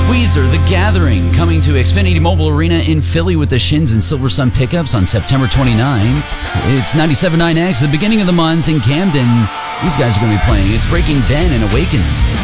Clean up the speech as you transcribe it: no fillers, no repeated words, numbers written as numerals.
Weezer, The Gathering, coming to Xfinity Mobile Arena in Philly with the Shins and Silver Sun pickups on September 29th. It's 97.9X, the beginning of the month in Camden. These guys are going to be playing. It's Breaking Ben and Awaken.